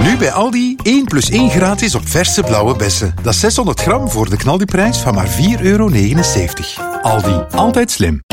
Nu bij Aldi 1 plus 1 gratis op verse blauwe bessen. Dat is 600 gram voor de knaldiprijs van maar €4,79. Aldi, altijd slim.